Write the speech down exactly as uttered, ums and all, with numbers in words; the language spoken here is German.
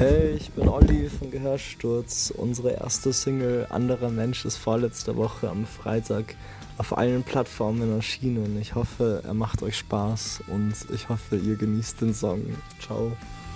Hey, ich bin Olli von Gehörsturz. Unsere erste Single Anderer Mensch ist vorletzte Woche am Freitag auf allen Plattformen erschienen. Ich hoffe, er macht euch Spaß und ich hoffe, ihr genießt den Song. Ciao.